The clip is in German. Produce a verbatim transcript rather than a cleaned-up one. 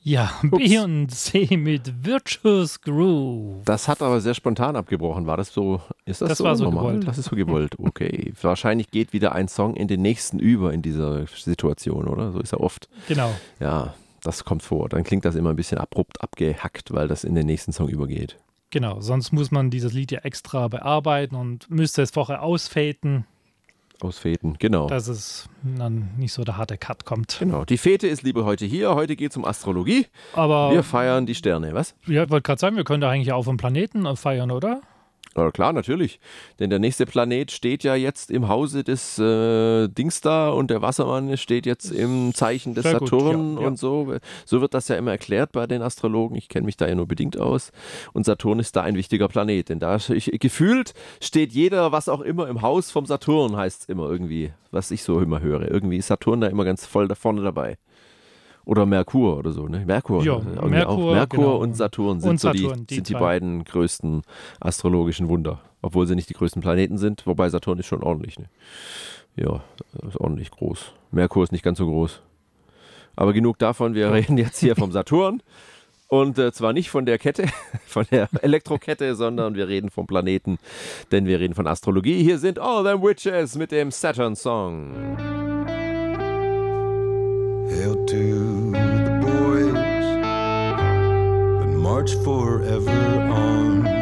Ja, B und C mit Virtuous Groove. Das hat aber sehr spontan abgebrochen. War das so? Ist das, das so war so normal? gewollt. Das ist so gewollt. Okay. Wahrscheinlich geht wieder ein Song in den nächsten über in dieser Situation, oder? So ist er oft. Genau. Ja, das kommt vor. Dann klingt das immer ein bisschen abrupt abgehackt, weil das in den nächsten Song übergeht. Genau, sonst muss man dieses Lied ja extra bearbeiten und müsste es vorher ausfaden. Ausfäden, genau. Dass es dann nicht so der harte Cut kommt. Genau, die Fete ist lieber heute hier. Heute geht es um Astrologie. Aber wir feiern die Sterne, was? Ja, ich wollte gerade sagen, wir können da eigentlich auch vom Planeten feiern, oder? Ja, klar, natürlich. Denn der nächste Planet steht ja jetzt im Hause des äh, Dings da und der Wassermann steht jetzt im Zeichen des Sehr gut, Saturn ja, ja. und so. So wird das ja immer erklärt bei den Astrologen. Ich kenne mich da ja nur bedingt aus. Und Saturn ist da ein wichtiger Planet. Denn da ich, gefühlt steht jeder, was auch immer, im Haus vom Saturn, heißt es immer irgendwie, was ich so immer höre. Irgendwie ist Saturn da immer ganz voll da vorne dabei. Oder Merkur oder so, ne? Merkur. Ja, irgendwie Merkur, auch. Merkur genau. und Saturn sind, Und so Saturn, die, die sind die zwei. beiden größten astrologischen Wunder. Obwohl sie nicht die größten Planeten sind, wobei Saturn ist schon ordentlich. Ne? Ja, ist ordentlich groß. Merkur ist nicht ganz so groß. Aber genug davon, wir reden jetzt hier vom Saturn. Und äh, zwar nicht von der Kette, von der Elektrokette, sondern wir reden vom Planeten, denn wir reden von Astrologie. Hier sind All Them Witches mit dem Saturn-Song. Hail to the boys that march forever on.